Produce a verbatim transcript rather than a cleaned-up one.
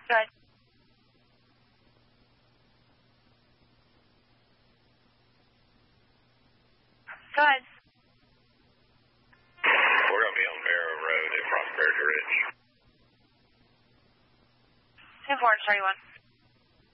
Good. Good. We're going to be on Barrow Road at Prosperity Ridge. two four thirty-one.